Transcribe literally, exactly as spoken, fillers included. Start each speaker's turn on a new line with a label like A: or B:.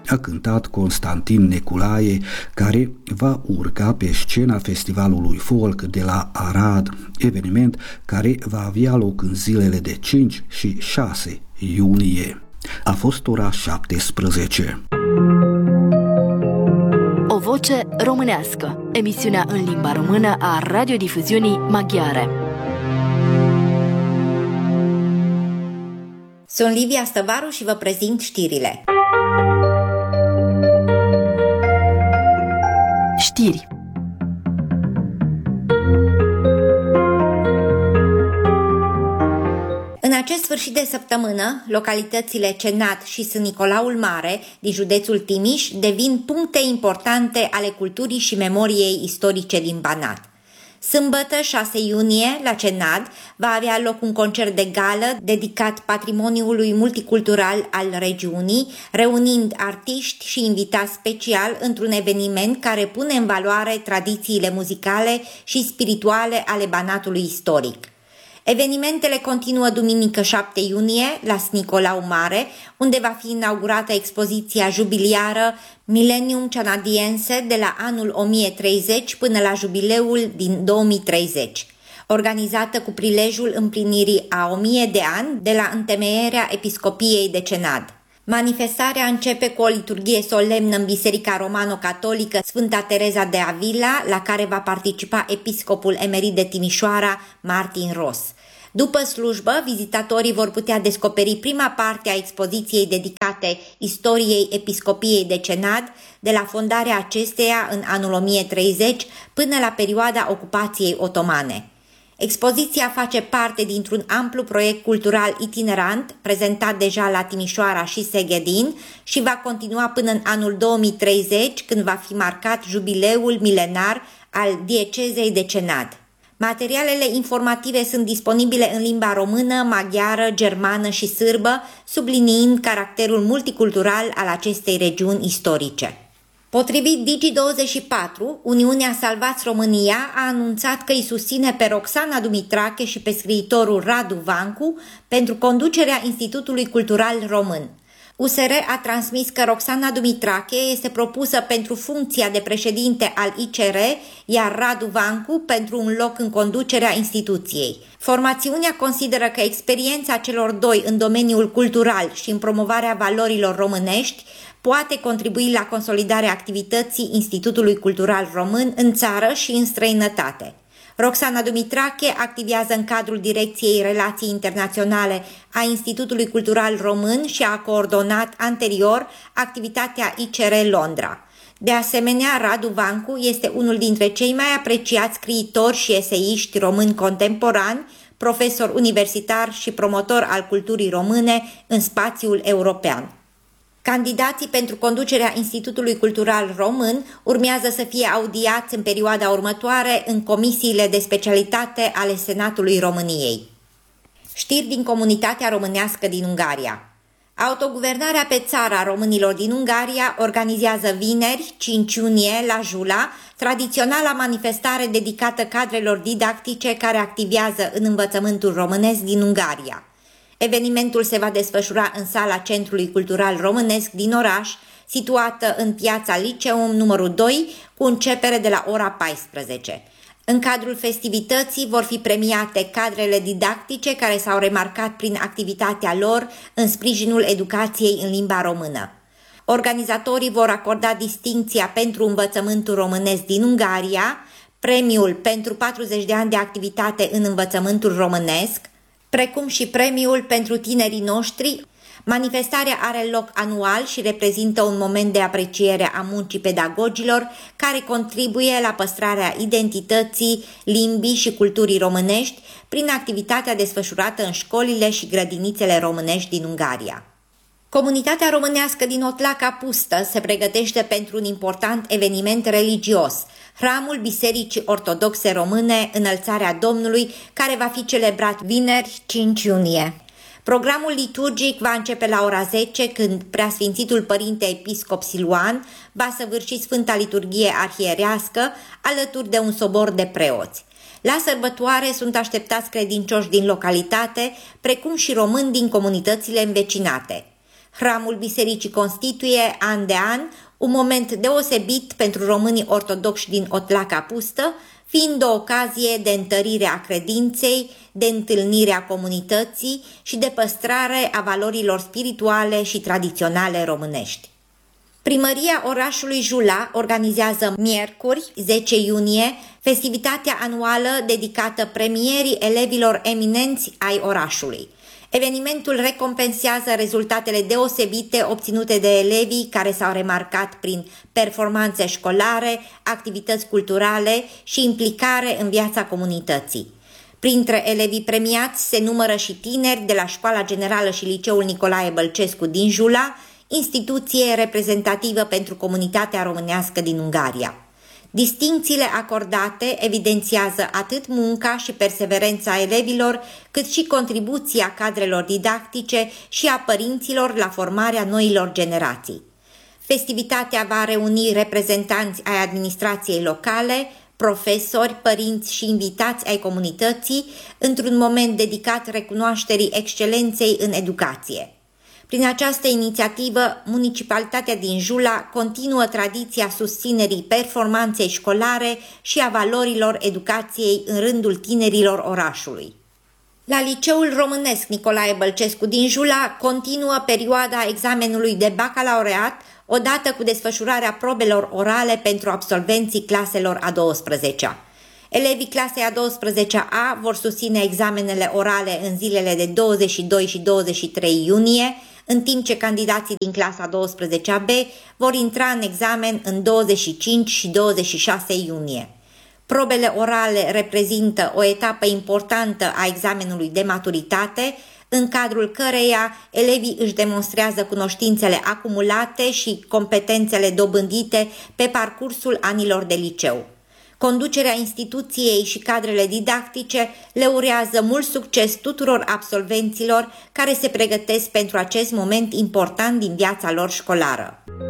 A: a cântat Constantin Neculae, care va urca pe scena Festivalului Folk de la Arad, eveniment care va avea loc în zilele de cinci și șase iunie. A fost ora șaptesprezece.
B: O voce românească, emisiunea în limba română a radiodifuziunii maghiare.
C: Sunt Livia Stăvaru și vă prezint știrile.
B: Știri.
C: În acest sfârșit de săptămână, localitățile Cenat și Sân Nicolaul Mare din județul Timiș devin puncte importante ale culturii și memoriei istorice din Banat. Sâmbătă, șase iunie, la Cenat, va avea loc un concert de gală dedicat patrimoniului multicultural al regiunii, reunind artiști și invitați special într-un eveniment care pune în valoare tradițiile muzicale și spirituale ale Banatului istoric. Evenimentele continuă duminică șapte iunie la Sân Nicolau Mare, unde va fi inaugurată expoziția jubiliară Millennium Canadiense de la anul o mie treizeci până la jubileul din două mii treizeci, organizată cu prilejul împlinirii a o mie de ani de la întemeierea Episcopiei de Cenad. Manifestarea începe cu o liturghie solemnă în Biserica Romano-Catolică Sfânta Tereza de Avila, la care va participa episcopul emerit de Timișoara, Martin Ros. După slujbă, vizitatorii vor putea descoperi prima parte a expoziției dedicate istoriei Episcopiei de Cenad, de la fondarea acesteia în anul o mie treizeci până la perioada ocupației otomane. Expoziția face parte dintr-un amplu proiect cultural itinerant, prezentat deja la Timișoara și Seghedin și va continua până în anul două mii treizeci, când va fi marcat jubileul milenar al diecezei de Cenad. Materialele informative sunt disponibile în limba română, maghiară, germană și sârbă, subliniind caracterul multicultural al acestei regiuni istorice. Potrivit Digi douăzeci și patru, Uniunea Salvați România a anunțat că îi susține pe Roxana Dumitrache și pe scriitorul Radu Vancu pentru conducerea Institutului Cultural Român. U S R a transmis că Roxana Dumitrache este propusă pentru funcția de președinte al I C R, iar Radu Vancu pentru un loc în conducerea instituției. Formațiunea consideră că experiența celor doi în domeniul cultural și în promovarea valorilor românești poate contribui la consolidarea activității Institutului Cultural Român în țară și în străinătate. Roxana Dumitrache activează în cadrul Direcției Relații Internaționale a Institutului Cultural Român și a coordonat anterior activitatea I C R Londra. De asemenea, Radu Vancu este unul dintre cei mai apreciați scriitori și eseiști români contemporani, profesor universitar și promotor al culturii române în spațiul european. Candidații pentru conducerea Institutului Cultural Român urmează să fie audiați în perioada următoare în comisiile de specialitate ale Senatului României. Știri din comunitatea românească din Ungaria. Autoguvernarea pe țară a românilor din Ungaria organizează vineri, cinci iunie, la Jula, tradiționala manifestare dedicată cadrelor didactice care activează în învățământul românesc din Ungaria. Evenimentul se va desfășura în sala Centrului Cultural Românesc din oraș, situată în piața Liceum numărul doi, cu începere de la ora paisprezece. În cadrul festivității vor fi premiate cadrele didactice care s-au remarcat prin activitatea lor în sprijinul educației în limba română. Organizatorii vor acorda distincția pentru învățământul românesc din Ungaria, premiul pentru patruzeci de ani de activitate în învățământul românesc, precum și premiul pentru tinerii noștri. Manifestarea are loc anual și reprezintă un moment de apreciere a muncii pedagogilor care contribuie la păstrarea identității, limbii și culturii românești prin activitatea desfășurată în școlile și grădinițele românești din Ungaria. Comunitatea românească din Otlaca Pustă se pregătește pentru un important eveniment religios, Hramul Bisericii Ortodoxe Române, Înălțarea Domnului, care va fi celebrat vineri, cinci iunie. Programul liturgic va începe la ora zece, când Preasfințitul Părinte Episcop Siluan va săvârși Sfânta Liturghie Arhierească alături de un sobor de preoți. La sărbătoare sunt așteptați credincioși din localitate, precum și români din comunitățile învecinate. Hramul bisericii constituie, an de an, un moment deosebit pentru românii ortodoxi din Otlaca Pustă, fiind o ocazie de întărire a credinței, de întâlnire a comunității și de păstrare a valorilor spirituale și tradiționale românești. Primăria orașului Jula organizează miercuri, zece iunie, festivitatea anuală dedicată premierii elevilor eminenți ai orașului. Evenimentul recompensează rezultatele deosebite obținute de elevii care s-au remarcat prin performanțe școlare, activități culturale și implicare în viața comunității. Printre elevii premiați se numără și tineri de la Școala Generală și Liceul Nicolae Bălcescu din Jula, instituție reprezentativă pentru comunitatea românească din Ungaria. Distincțiile acordate evidențiază atât munca și perseverența elevilor, cât și contribuția cadrelor didactice și a părinților la formarea noilor generații. Festivitatea va reuni reprezentanți ai administrației locale, profesori, părinți și invitați ai comunității într-un moment dedicat recunoașterii excelenței în educație. Prin această inițiativă, municipalitatea din Jula continuă tradiția susținerii performanței școlare și a valorilor educației în rândul tinerilor orașului. La Liceul Românesc Nicolae Bălcescu din Jula continuă perioada examenului de bacalaureat, odată cu desfășurarea probelor orale pentru absolvenții claselor a douăsprezecea. Elevii clasei a douăsprezecea A vor susține examenele orale în zilele de douăzeci și doi și douăzeci și trei iunie, în timp ce candidații din clasa a douăsprezecea B vor intra în examen în douăzeci și cinci și douăzeci și șase iunie. Probele orale reprezintă o etapă importantă a examenului de maturitate, în cadrul căreia elevii își demonstrează cunoștințele acumulate și competențele dobândite pe parcursul anilor de liceu. Conducerea instituției și cadrele didactice le urează mult succes tuturor absolvenților care se pregătesc pentru acest moment important din viața lor școlară.